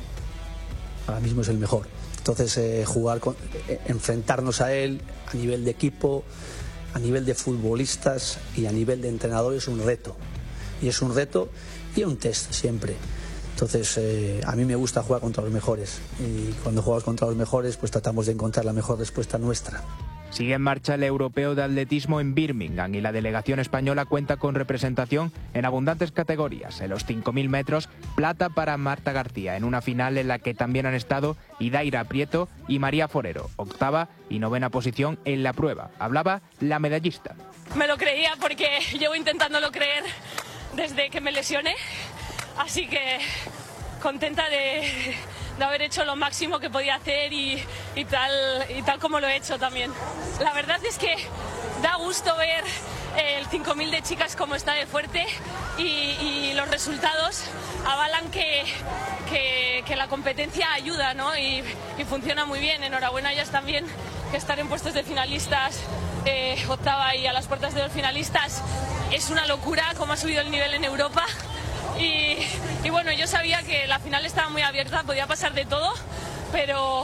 Ahora mismo es el mejor. Entonces, eh, jugar, con, eh, enfrentarnos a él a nivel de equipo, a nivel de futbolistas y a nivel de entrenadores es un reto. Y es un reto y un test siempre. Entonces, eh, a mí me gusta jugar contra los mejores. Y cuando jugamos contra los mejores, pues tratamos de encontrar la mejor respuesta nuestra. Sigue en marcha el europeo de atletismo en Birmingham y la delegación española cuenta con representación en abundantes categorías. En los cinco mil metros, plata para Marta García, en una final en la que también han estado Idaira Prieto y María Forero, octava y novena posición en la prueba. Hablaba la medallista. Me lo creía porque llevo intentándolo creer desde que me lesioné, así que contenta de, de haber hecho lo máximo que podía hacer y, y, tal, y tal como lo he hecho también. La verdad es que da gusto ver el cinco mil de chicas como está de fuerte y, y los resultados avalan que, que, que la competencia ayuda, ¿no? y, y funciona muy bien. Enhorabuena a ellas también, que estar en puestos de finalistas, eh, octava y a las puertas de los finalistas, es una locura cómo ha subido el nivel en Europa. Y, y bueno, yo sabía que la final estaba muy abierta, podía pasar de todo, pero,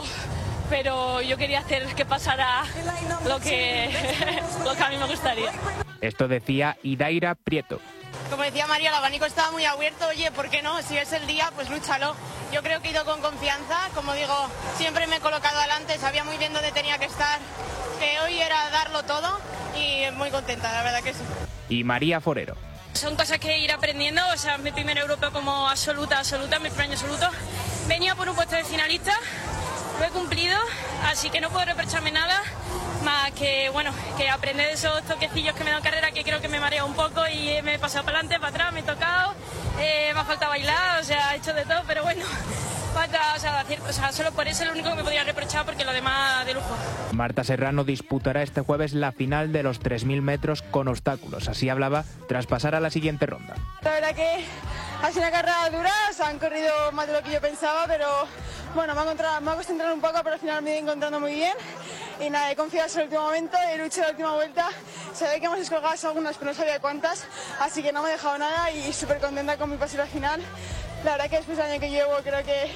pero yo quería hacer que pasara lo que, lo que a mí me gustaría. Esto decía Idaira Prieto. Como decía María, el abanico estaba muy abierto. Oye, ¿por qué no? Si es el día, pues lúchalo. Yo creo que he ido con confianza. Como digo, siempre me he colocado adelante, sabía muy bien dónde tenía que estar. Que hoy era darlo todo y muy contenta, la verdad que sí. Y María Forero. Son cosas que ir aprendiendo, o sea, mi primer europeo como absoluta, absoluta, mi primer año absoluto. Venía por un puesto de finalista, lo he cumplido, así que no puedo reprocharme nada, más que, bueno, que aprender de esos toquecillos que me dan carrera, que creo que me marea un poco y me he pasado para adelante, para atrás, me he tocado, eh, me ha faltado bailar, o sea, he hecho de todo, pero bueno, falta, o sea, o sea, solo por eso es lo único que me podía reprochar, porque lo demás de lujo. Marta Serrano disputará este jueves la final de los tres mil metros con obstáculos. Así hablaba tras pasar a la siguiente ronda. La verdad que ha sido una carrera dura, se han corrido más de lo que yo pensaba, pero bueno, me ha, encontrado, me ha costado entrar un poco, pero al final me he ido encontrando muy bien. Y nada, he confiado en el último momento, he luchado la última vuelta. Se ve que hemos descolgado algunas, pero no sabía cuántas, así que no me he dejado nada y súper contenta con mi pase a la final. La verdad que después del año que llevo creo que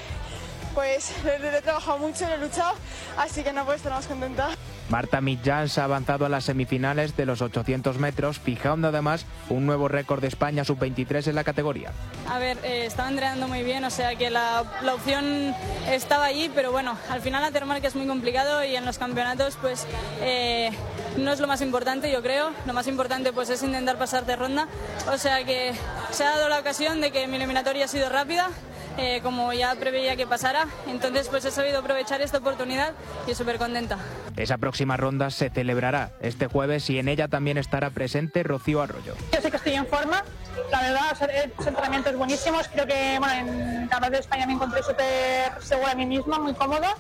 pues lo, lo he trabajado mucho, lo he luchado, así que no puedo estar más contenta. Marta Mitjans ha avanzado a las semifinales de los ochocientos metros, fijando además un nuevo récord de España sub veintitrés en la categoría. A ver, eh, estaba entrenando muy bien, o sea que la, la opción estaba allí, pero bueno, al final hacer marca es muy complicado y en los campeonatos pues eh, no es lo más importante, yo creo. Lo más importante pues es intentar pasar de ronda, o sea que se ha dado la ocasión de que mi eliminatoria ha sido rápida. Eh, como ya preveía que pasara, entonces pues he sabido aprovechar esta oportunidad y súper contenta. Esa próxima ronda se celebrará este jueves y en ella también estará presente Rocío Arroyo. Yo sé que estoy en forma, la verdad, he hecho entrenamientos buenísimos, creo que bueno, en Campeonato de España me encontré súper segura de mí misma, muy cómoda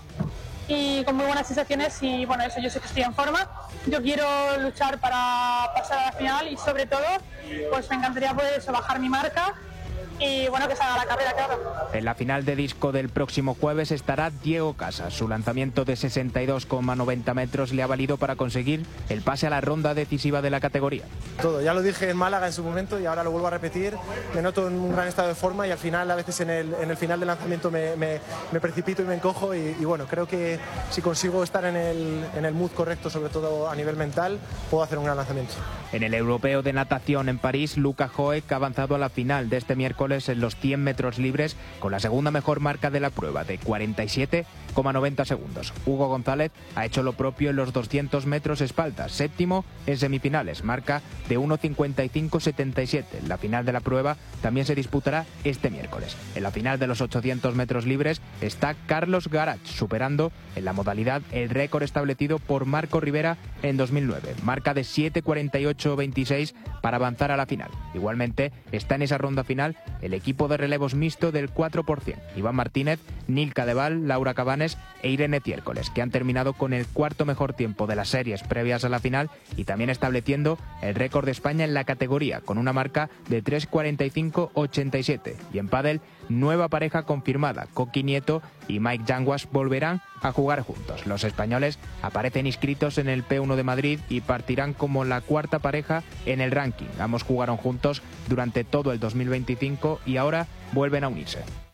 y con muy buenas sensaciones y bueno, eso yo sé que estoy en forma. Yo quiero luchar para pasar a la final y sobre todo pues me encantaría poder eso, bajar mi marca y bueno, que salga la carrera, claro. En la final de disco del próximo jueves estará Diego Casas. Su lanzamiento de sesenta y dos coma noventa metros le ha valido para conseguir el pase a la ronda decisiva de la categoría. Todo, ya lo dije en Málaga en su momento y ahora lo vuelvo a repetir. Me noto en un gran estado de forma y al final, a veces en el, en el final del lanzamiento me, me, me precipito y me encojo y, y bueno, creo que si consigo estar en el, en el mood correcto, sobre todo a nivel mental, puedo hacer un gran lanzamiento. En el Europeo de Natación en París, Luka Hoek ha avanzado a la final de este miércoles en los cien metros libres con la segunda mejor marca de la prueba, de cuarenta y siete coma noventa segundos. Hugo González ha hecho lo propio en los doscientos metros espalda, séptimo en semifinales, marca de uno cincuenta y cinco setenta y siete. La final de la prueba también se disputará este miércoles. En la final de los ochocientos metros libres está Carlos Garach, superando en la modalidad el récord establecido por Marco Rivera en dos mil nueve, marca de siete cuarenta y ocho veintiséis para avanzar a la final. Igualmente está en esa ronda final el equipo de relevos mixto del cuatro por cien, Iván Martínez, Nil Cadeval, Laura Cabanes e Irene Tiércoles, que han terminado con el cuarto mejor tiempo de las series previas a la final y también estableciendo el récord de España en la categoría con una marca de tres cuarenta y cinco ochenta y siete. Y en pádel, nueva pareja confirmada, Coqui Nieto y Mike Yanguas volverán a jugar juntos. Los españoles aparecen inscritos en el P uno de Madrid y partirán como la cuarta pareja en el ranking. Ambos jugaron juntos durante todo el dos mil veinticinco y ahora vuelven a unirse.